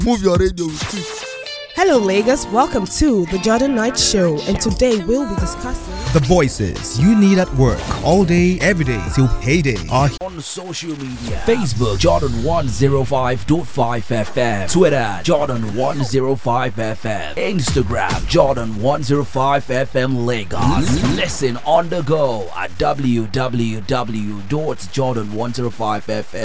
Move your radio with it. Hello, Lagos. Welcome to the Jordan Knight Show, and today we'll be discussing the voices you need at work all day, every day till payday are on social media: Facebook Jordan 105.5 FM, Twitter Jordan 105 FM, Instagram Jordan 105 FM Lagos. Listen on the go at www.jordan105fm.